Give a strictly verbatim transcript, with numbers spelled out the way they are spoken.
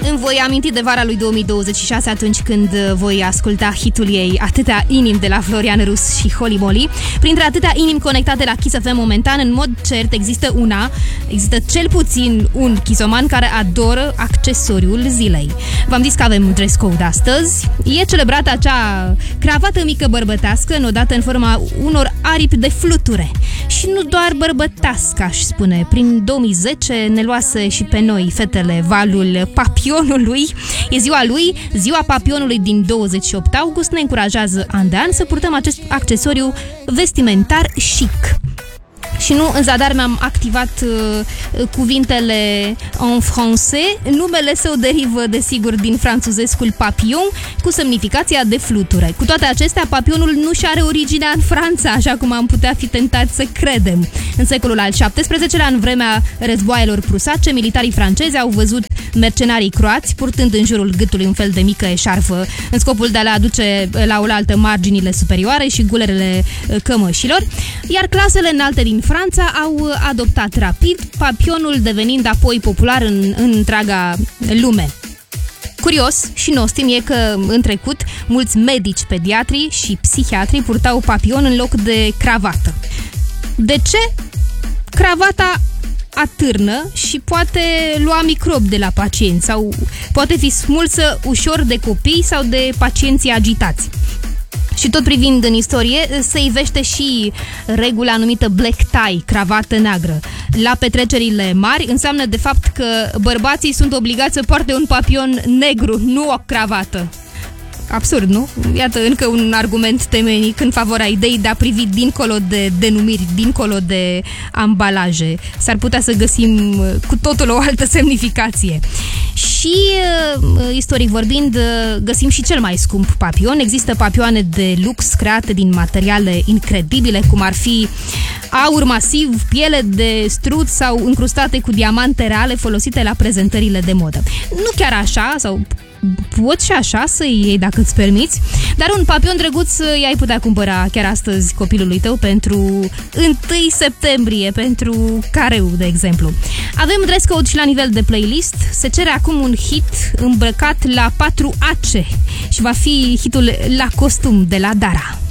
Îmi voi aminti de vara lui două mii douăzeci și șase, atunci când voi asculta hitul ei Atâtea inimi de la Florian Rus și Holly Molly. Printre atâtea inimi conectate la Kiss F M momentan, în mod cert există una, există cel puțin un chisoman care adoră accesoriul zilei. V-am zis că avem dress code astăzi. E celebrată acea cravată mică bărbătească, înodată în forma unor aripi de fluture. Și nu doar bărbătească, aș spune. Prin două mii zece ne luase și pe noi, fetele, valul papionului. E ziua lui, ziua papionului din douăzeci și opt august. Ne încurajează an de an să purtăm acest accesoriu vestimentar chic. Și nu în zadar mi-am activat uh, cuvintele en français. Numele său derivă, desigur, din franțuzescul papillon, cu semnificația de fluture. Cu toate acestea, papionul nu și are originea în Franța, așa cum am putea fi tentați să credem. În secolul al șaptesprezecelea, în vremea războaielor prusace, militarii francezi au văzut mercenarii croați purtând în jurul gâtului un fel de mică eșarfă, în scopul de a le aduce la oaltă marginile superioare și gulerele cămășilor, iar clasele înalte din Franța au adoptat rapid, papionul devenind apoi popular în, în întreaga lume. Curios și nostim e că în trecut mulți medici, pediatri și psihiatri purtau papion în loc de cravată. De ce? Cravata atârnă și poate lua microbi de la pacienți sau poate fi smulsă ușor de copii sau de pacienții agitați. Și tot privind în istorie, se ivește și regula numită black tie, cravată neagră. La petrecerile mari înseamnă de fapt că bărbații sunt obligați să poarte un papion negru, nu o cravată. Absurd, nu? Iată încă un argument temeinic în favoarea ideii de a privi dincolo de denumiri, dincolo de ambalaje. S-ar putea să găsim cu totul o altă semnificație. Și, istoric vorbind, găsim și cel mai scump papion. Există papioane de lux create din materiale incredibile, cum ar fi aur masiv, piele de struț sau încrustate cu diamante reale folosite la prezentările de modă. Nu chiar așa, sau poți și așa să iei dacă îți permiți, dar un papion drăguț i-ai putea cumpăra chiar astăzi copilului tău pentru întâi septembrie, pentru careu, de exemplu. Avem dress code și la nivel de playlist. Se cere acum un hit îmbrăcat la patru ace și va fi hitul La Costum de la Dara.